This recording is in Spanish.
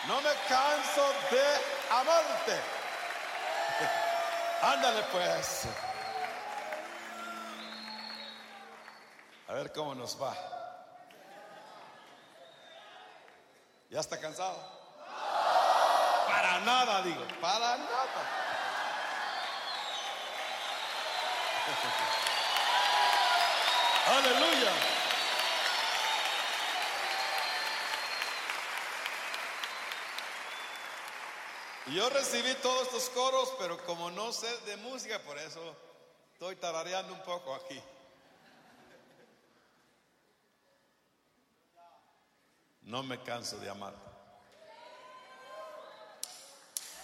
No me canso de amarte. Ándale pues. A ver cómo nos va. ¿Ya está cansado? Para nada, digo, para nada. Aleluya. Y yo recibí todos estos coros, pero como no sé de música, por eso estoy tarareando un poco aquí. No me canso de amarte.